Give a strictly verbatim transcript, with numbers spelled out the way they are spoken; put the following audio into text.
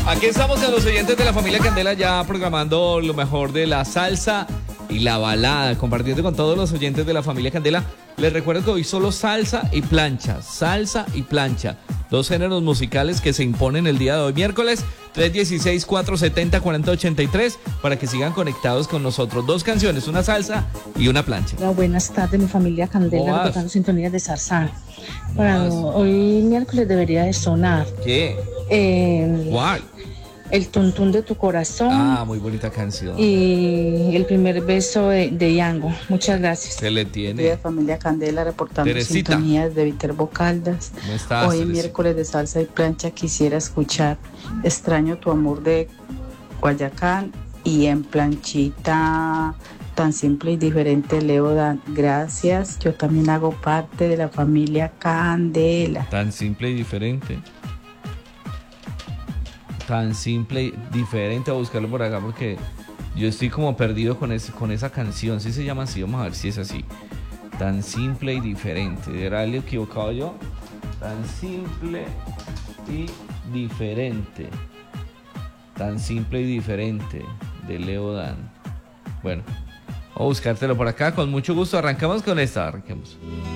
Aquí estamos con los oyentes de la familia Candela ya programando lo mejor de la salsa y la balada, compartiendo con todos los oyentes de la familia Candela. Les recuerdo que hoy solo salsa y plancha, salsa y plancha, dos géneros musicales que se imponen el día de hoy, miércoles, tres dieciséis, cuatrocientos setenta, cuarenta ochenta y tres, para que sigan conectados con nosotros. Dos canciones, una salsa y una plancha. Hola, buenas tardes, mi familia Candela, reportando sintonías de Zarzal. Bueno, hoy miércoles debería de sonar. ¿Qué? Eh, ¿Cuál? El tuntún de tu corazón. Ah, muy bonita canción. Y el primer beso de, de Yango. Muchas gracias. Se le tiene. De familia Candela reportando Teresita. sintonías de Viterbo Caldas. ¿Cómo estás, Hoy Teresita? miércoles de salsa y plancha quisiera escuchar Extraño tu amor de Guayacán y en planchita Tan simple y diferente, Leo Dan. Gracias, yo también hago parte de la familia Candela. Tan simple y diferente. Tan simple y diferente. Voy a buscarlo por acá porque yo estoy como perdido con, ese, con esa canción. ¿Sí se llama así? Vamos a ver si es así. Tan simple y diferente. ¿Era algo equivocado yo? Tan simple y diferente. Tan simple y diferente. De Leo Dan. Bueno, vamos a buscártelo por acá. Con mucho gusto. Arrancamos con esta. Arranquemos.